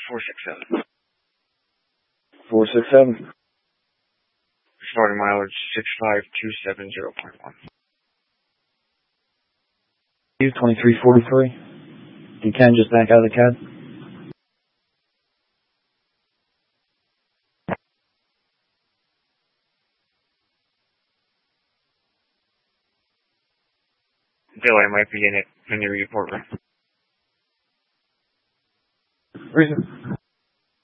467. 467. Starting mileage 65270.1. 2343. You can just back out of the cab. Bill, I might be in the report room. Reason.